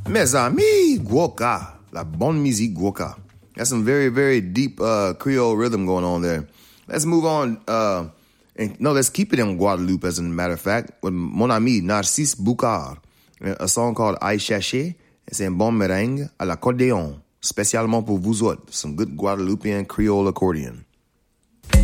Mes amis, guoka. La bonne musique guoka. That's some very, very deep Creole rhythm going on there. Let's move on. Let's keep it in Guadeloupe, as a matter of fact, with mon ami Narcisse Boucard. A song called Aïe Chercher. C'est un bon merengue à l'accordéon, spécialement pour vous autres. Some good Guadeloupean Creole accordion.